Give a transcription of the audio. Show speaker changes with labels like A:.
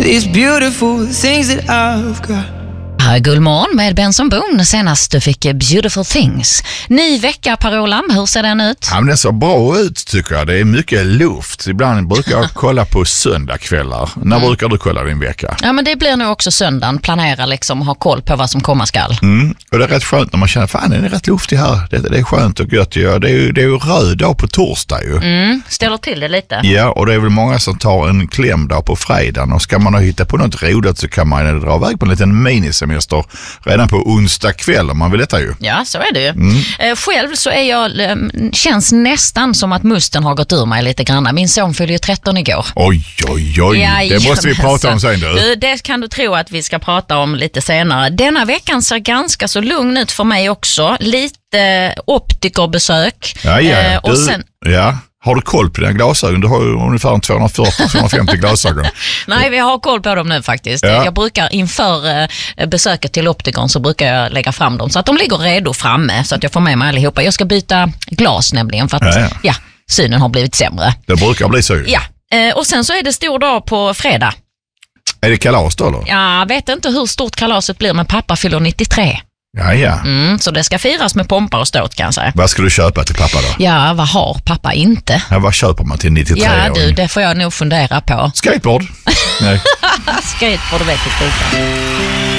A: these beautiful things that I've got.
B: Gullmorgon med Benson Boone. Senast du fick Beautiful Things. Ny vecka, Parola. Hur ser den ut?
C: Ja, men den ser bra ut tycker jag. Det är mycket luft. Ibland brukar jag kolla på söndagskvällar. När brukar du kolla din vecka?
B: Ja, men det blir nog också söndagen. Planera liksom, ha koll på vad som komma skall.
C: Och det är rätt skönt när man känner, fan det är rätt luftigt här. Det är skönt och gött. Ja. Det är ju röd dag på torsdag ju.
B: Ställer till det lite.
C: Ja, och det är väl många som tar en klämdag på fredagen. Och ska man ha hitta på något roligt så kan man dra iväg på en liten minisemester redan på onsdag kväll om man vill detta ju.
B: Ja, så är det ju. Själv så är jag, känns nästan som att musten har gått ur mig lite grann. Min son fyllde ju 13 igår.
C: Oj. Det måste vi prata om sen du.
B: Det kan du tro att vi ska prata om lite senare. Denna veckan ser ganska så lugn ut för mig också. Lite optikerbesök.
C: Ja. Har du koll på dina glasögon? Du har ju ungefär 240-250 glasögon.
B: Nej, vi har koll på dem nu faktiskt. Ja. Jag brukar inför besöket till optikern så brukar jag lägga fram dem så att de ligger redo framme så att jag får med mig allihopa. Jag ska byta glas nämligen för att synen har blivit sämre.
C: Det brukar bli så.
B: Ja, och sen så är det stor dag på fredag.
C: Är det kalas då eller?
B: Jag vet inte hur stort kalaset blir men pappa fyller 93.
C: Ja.
B: Så det ska firas med pompar och ståt kan jag säga.
C: Vad ska du köpa till pappa då?
B: Ja, vad har pappa inte?
C: Ja, vad köper man till 93 år?
B: Ja du, det får jag nog fundera på.
C: Skateboard? Nej.
B: Skateboard vet jag inte.